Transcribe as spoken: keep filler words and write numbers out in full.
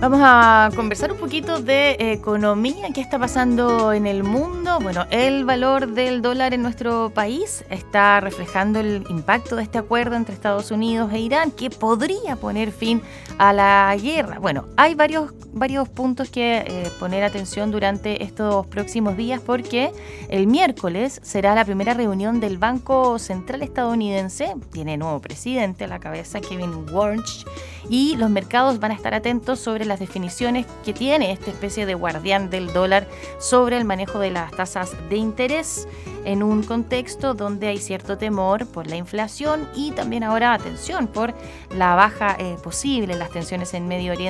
Vamos a conversar un poquito de economía, qué está pasando en el mundo. Bueno, el valor del dólar en nuestro país está reflejando el impacto de este acuerdo entre Estados Unidos e Irán, que podría poner fin a la guerra. Bueno, hay varios, varios puntos que eh, poner atención durante estos próximos días, porque el miércoles será la primera reunión del Banco Central estadounidense. Tiene nuevo presidente a la cabeza, Kevin Warsh, y los mercados van a estar atentos sobre las definiciones que tiene esta especie de guardián del dólar sobre el manejo de las tasas de interés en un contexto donde hay cierto temor por la inflación y también ahora atención por la baja eh, posible en las tensiones en Medio Oriente